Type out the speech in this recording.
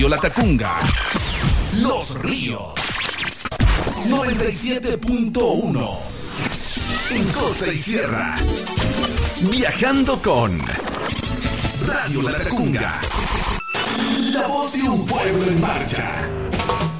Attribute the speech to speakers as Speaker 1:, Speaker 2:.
Speaker 1: Latacunga, Los Ríos, 97.1 en Costa y Sierra. Viajando con Radio Latacunga, la voz de un pueblo en marcha.